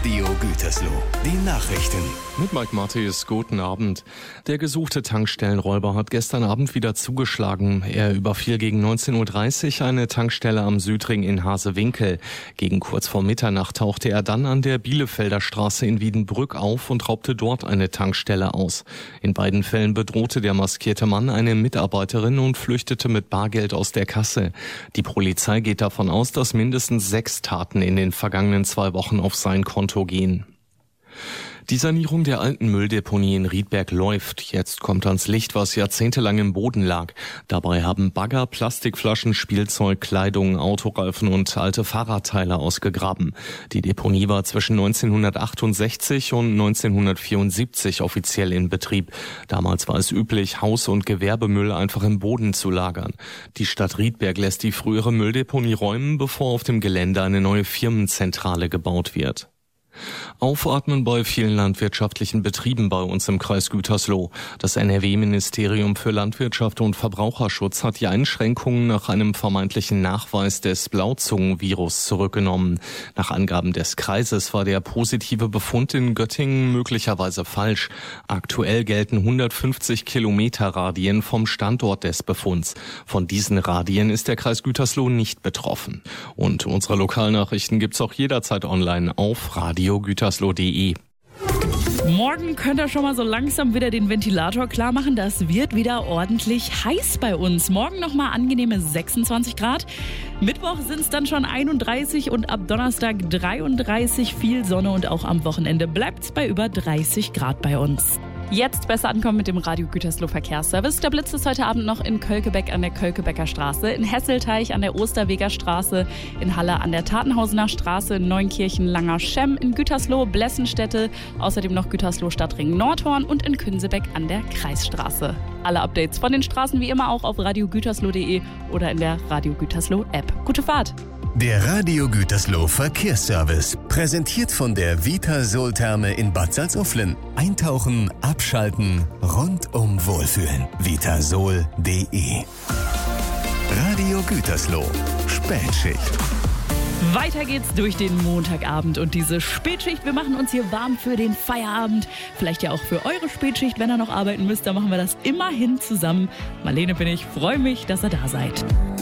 Radio Gütersloh, die Nachrichten. Mit Mike Matthäus, guten Abend. Der gesuchte Tankstellenräuber hat gestern Abend wieder zugeschlagen. Er überfiel gegen 19.30 Uhr eine Tankstelle am Südring in Hasewinkel. Gegen kurz vor Mitternacht tauchte er dann an der Bielefelder Straße in Wiedenbrück auf und raubte dort eine Tankstelle aus. In beiden Fällen bedrohte der maskierte Mann eine Mitarbeiterin und flüchtete mit Bargeld aus der Kasse. Die Polizei geht davon aus, dass mindestens 6 Taten in den vergangenen 2 Wochen auf sein Konto gehen. Die Sanierung der alten Mülldeponie in Riedberg läuft. Jetzt kommt ans Licht, was jahrzehntelang im Boden lag. Dabei haben Bagger, Plastikflaschen, Spielzeug, Kleidung, Autoreifen und alte Fahrradteile ausgegraben. Die Deponie war zwischen 1968 und 1974 offiziell in Betrieb. Damals war es üblich, Haus- und Gewerbemüll einfach im Boden zu lagern. Die Stadt Riedberg lässt die frühere Mülldeponie räumen, bevor auf dem Gelände eine neue Firmenzentrale gebaut wird. Aufatmen bei vielen landwirtschaftlichen Betrieben bei uns im Kreis Gütersloh. Das NRW-Ministerium für Landwirtschaft und Verbraucherschutz hat die Einschränkungen nach einem vermeintlichen Nachweis des Blauzungenvirus zurückgenommen. Nach Angaben des Kreises war der positive Befund in Göttingen möglicherweise falsch. Aktuell gelten 150 Kilometer Radien vom Standort des Befunds. Von diesen Radien ist der Kreis Gütersloh nicht betroffen. Und unsere Lokalnachrichten gibt's auch jederzeit online auf radiogütersloh.de. Morgen könnt ihr schon mal so langsam wieder den Ventilator klar machen. Das wird wieder ordentlich heiß bei uns. Morgen nochmal angenehme 26 Grad. Mittwoch sind es dann schon 31 und ab Donnerstag 33. Viel Sonne und auch am Wochenende bleibt es bei über 30 Grad bei uns. Jetzt besser ankommen mit dem Radio Gütersloh Verkehrsservice. Der Blitz ist heute Abend noch in Kölkebeck an der Kölkebecker Straße, in Hesselteich an der Osterweger Straße, in Halle an der Tatenhausener Straße, in Neunkirchen Langer Schemm, in Gütersloh Blessenstätte, außerdem noch Gütersloh Stadtring Nordhorn und in Künsebeck an der Kreisstraße. Alle Updates von den Straßen wie immer auch auf radiogütersloh.de oder in der Radio Gütersloh App. Gute Fahrt! Der Radio Gütersloh Verkehrsservice, präsentiert von der Vitasol-Therme in Bad Salzuflen. Eintauchen, abschalten, rundum wohlfühlen. Vitasol.de. Radio Gütersloh, Spätschicht. Weiter geht's durch den Montagabend und diese Spätschicht. Wir machen uns hier warm für den Feierabend. Vielleicht ja auch für eure Spätschicht, wenn ihr noch arbeiten müsst. Da machen wir das immerhin zusammen. Marlene bin ich, freue mich, dass ihr da seid.